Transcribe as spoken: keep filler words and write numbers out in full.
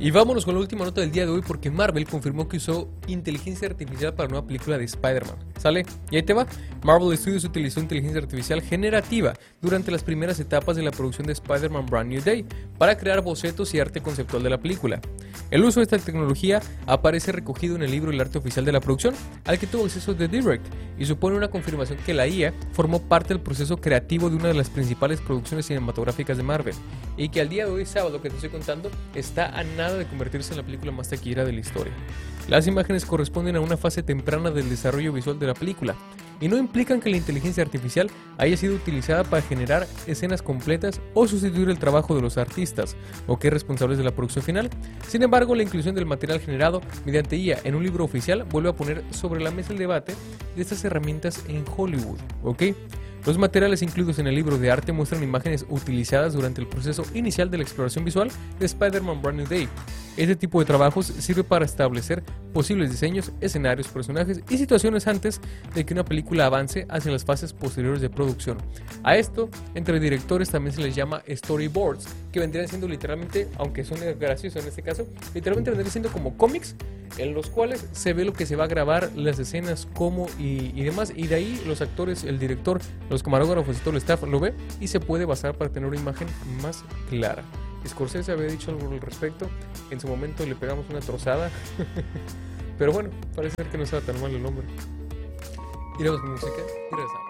Y vámonos con la última nota del día de hoy porque Marvel confirmó que usó inteligencia artificial para una nueva película de Spider-Man. ¿Sale? Y ahí te va. Marvel Studios utilizó inteligencia artificial generativa durante las primeras etapas de la producción de Spider-Man Brand New Day para crear bocetos y arte conceptual de la película. El uso de esta tecnología aparece recogido en el libro El arte oficial de la producción, al que tuvo acceso The Direct, y supone una confirmación que la I A formó parte del proceso creativo de una de las principales producciones cinematográficas de Marvel, y que al día de hoy, sábado, que te estoy contando, está a nada de convertirse en la película más taquillera de la historia. Las imágenes corresponden a una fase temprana del desarrollo visual de la película, y no implican que la inteligencia artificial haya sido utilizada para generar escenas completas o sustituir el trabajo de los artistas o que es responsables de la producción final. Sin embargo, la inclusión del material generado mediante I A en un libro oficial vuelve a poner sobre la mesa el debate de estas herramientas en Hollywood, ¿ok? Los materiales incluidos en el libro de arte muestran imágenes utilizadas durante el proceso inicial de la exploración visual de Spider-Man Brand New Day. Este tipo de trabajos sirve para establecer posibles diseños, escenarios, personajes y situaciones antes de que una película avance hacia las fases posteriores de producción. A esto, entre directores también se les llama storyboards, que vendrían siendo literalmente, aunque suene gracioso en este caso, literalmente vendrían siendo como cómics en los cuales se ve lo que se va a grabar, las escenas, cómo y, y demás, y de ahí los actores, el director, los camarógrafos y todo el staff lo ve y se puede basar para tener una imagen más clara. Scorsese había dicho algo al respecto, en su momento le pegamos una trozada, pero bueno, parece ser que no estaba tan mal el hombre. Iremos con música y regresamos.